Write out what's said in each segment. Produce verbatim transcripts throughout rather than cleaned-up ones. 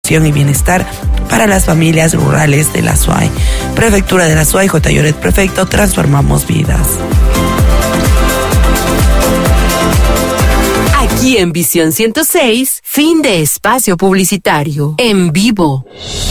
y bienestar para las familias rurales de la Azuay. Prefectura de la Azuay, J. Lloret, prefecto, transformamos vidas. Aquí en Visión ciento seis, fin de espacio publicitario. En vivo.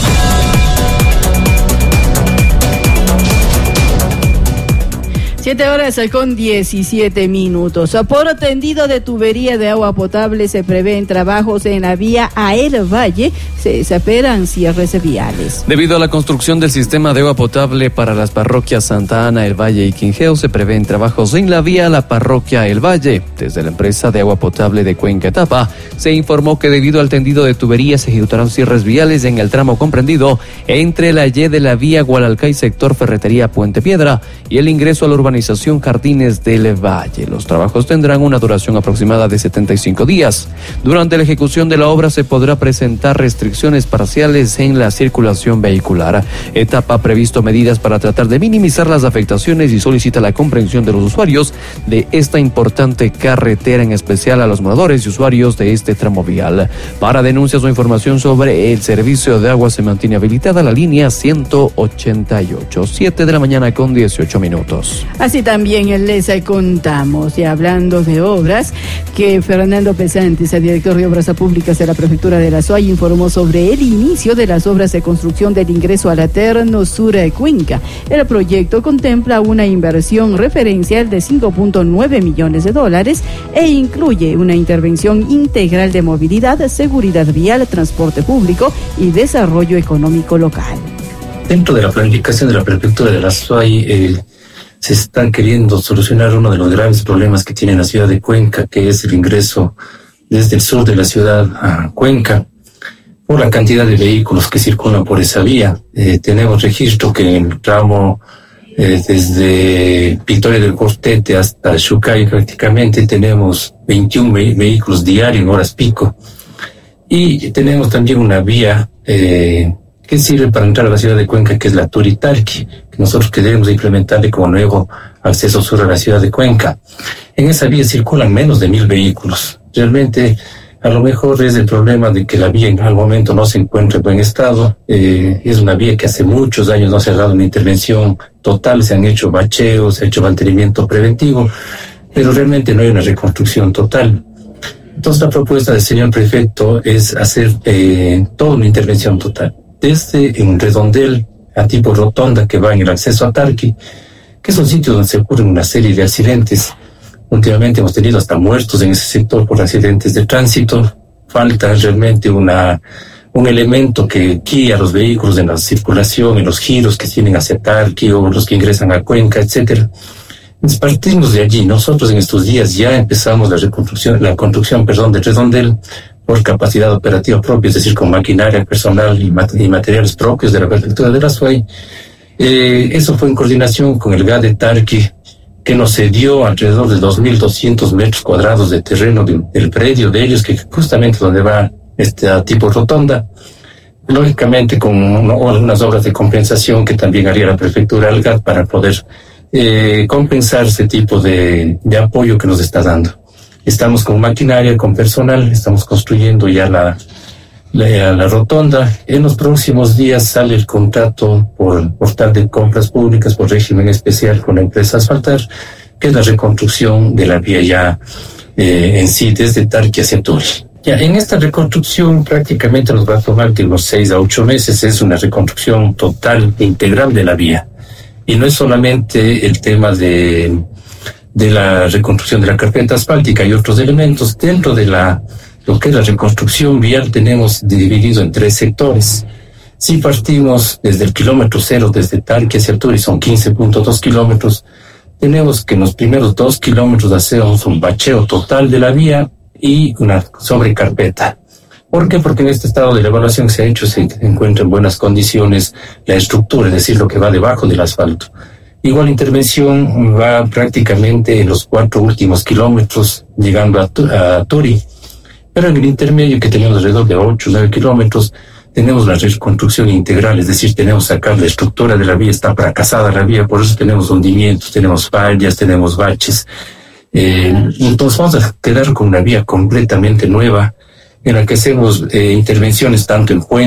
Siete horas con diecisiete minutos. Por tendido de tubería de agua potable se prevén trabajos en la vía a El Valle. Se esperan cierres viales. Debido a la construcción del sistema de agua potable para las parroquias Santa Ana, El Valle y Quingeo, se prevén trabajos en la vía a la parroquia El Valle. Desde la empresa de agua potable de Cuenca Etapa, se informó que debido al tendido de tubería se ejecutarán cierres viales en el tramo comprendido entre la Y de la vía Gualalcay, sector Ferretería Puente Piedra, y el ingreso a la urbanización Jardines del Valle. Los trabajos tendrán una duración aproximada de setenta y cinco días. Durante la ejecución de la obra se podrá presentar restricciones parciales en la circulación vehicular. Etapa ha previsto medidas para tratar de minimizar las afectaciones y solicita la comprensión de los usuarios de esta importante carretera, en especial a los moradores y usuarios de este tramo vial. Para denuncias o información sobre el servicio de agua se mantiene habilitada la línea ciento ochenta y ocho. siete de la mañana con dieciocho minutos. Así también les contamos, y hablando de obras, que Fernando Pesantes, el director de Obras Públicas de la Prefectura de la Azuay, informó sobre el inicio de las obras de construcción del ingreso al Eterno Sur de Cuenca. El proyecto contempla una inversión referencial de cinco punto nueve millones de dólares e incluye una intervención integral de movilidad, seguridad vial, transporte público y desarrollo económico local. Dentro de la planificación de la Prefectura de la Azuay, eh, se están queriendo solucionar uno de los graves problemas que tiene la ciudad de Cuenca, que es el ingreso desde el sur de la ciudad a Cuenca, por la cantidad de vehículos que circulan por esa vía. Eh, tenemos registro que en el tramo eh, desde Victoria del Cortete hasta Xucay prácticamente tenemos veintiún ve- vehículos diarios en horas pico. Y tenemos también una vía eh, que sirve para entrar a la ciudad de Cuenca, que es la Turitarqui, que nosotros queremos implementarle como nuevo acceso sur a la ciudad de Cuenca. En esa vía circulan menos de mil vehículos. Realmente, a lo mejor es el problema de que la vía en algún momento no se encuentra en buen estado. Eh, es una vía que hace muchos años no se ha dado una intervención total, se han hecho bacheos, se ha hecho mantenimiento preventivo, pero realmente no hay una reconstrucción total. Entonces la propuesta del señor prefecto es hacer eh, toda una intervención total. Desde un redondel a tipo rotonda que va en el acceso a Tarqui, que son sitios donde se ocurren una serie de accidentes. Últimamente hemos tenido hasta muertos en ese sector por accidentes de tránsito. Falta realmente una, un elemento que guíe a los vehículos en la circulación, en los giros que tienen hacia Tarqui o los que ingresan a Cuenca, etcétera. Entonces partimos de allí. Nosotros en estos días ya empezamos la reconstrucción, la construcción, perdón, del redondel por capacidad operativa propia, es decir, con maquinaria, personal y, mat- y materiales propios de la Prefectura de la Azuay. Eh, eso fue en coordinación con el G A D de Tarqui, que nos cedió alrededor de dos mil doscientos metros cuadrados de terreno de, del predio de ellos, que justamente donde va este tipo rotonda. Lógicamente con no, algunas obras de compensación que también haría la Prefectura al G A D para poder eh, compensar ese tipo de, de apoyo que nos está dando. Estamos con maquinaria, con personal, estamos construyendo ya la, la, la rotonda. En los próximos días sale el contrato por el portal de compras públicas por régimen especial con la empresa Asfaltar, que es la reconstrucción de la vía ya eh, en sí desde Tarqui hacia Turi. Ya, en esta reconstrucción prácticamente nos va a tomar de unos seis a ocho meses. Es una reconstrucción total e integral de la vía. Y no es solamente el tema de... de la reconstrucción de la carpeta asfáltica y otros elementos. Dentro de la lo que es la reconstrucción vial tenemos dividido en tres sectores. Si partimos desde el kilómetro cero, desde Tarqui hacia Turi, son quince punto dos kilómetros, tenemos que en los primeros dos kilómetros hacemos un bacheo total de la vía y una sobrecarpeta. ¿Por qué? Porque en este estado de la evaluación que se ha hecho se encuentra en buenas condiciones la estructura, es decir, lo que va debajo del asfalto. Igual intervención va prácticamente en los cuatro últimos kilómetros, llegando a, a Turi. Pero en el intermedio, que tenemos alrededor de ocho o nueve kilómetros, tenemos la reconstrucción integral, es decir, tenemos que sacar la estructura de la vía, está fracasada la vía, por eso tenemos hundimientos, tenemos fallas, tenemos baches. Eh, entonces vamos a quedar con una vía completamente nueva, en la que hacemos eh, intervenciones tanto en puentes,